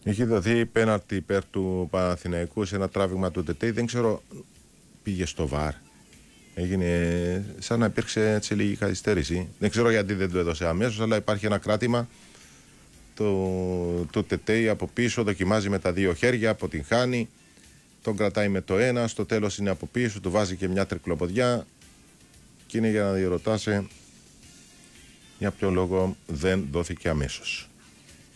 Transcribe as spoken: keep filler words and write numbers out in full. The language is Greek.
Έχει δοθεί πέναλτι υπέρ του Παναθηναϊκού σε ένα τράβηγμα του Τετέι. Δεν ξέρω, πήγε στο βαρ. Έγινε σαν να υπήρξε έτσι λίγη καθυστέρηση. Δεν ξέρω γιατί δεν το έδωσε αμέσως, αλλά υπάρχει ένα κράτημα. Το, το Τετέι από πίσω δοκιμάζει με τα δύο χέρια, αποτυγχάνει. Τον κρατάει με το ένα. Στο τέλος είναι από πίσω, του βάζει και μια τρικλοποδιά. Και είναι για να διερωτάσαι για ποιο λόγο δεν δόθηκε αμέσως.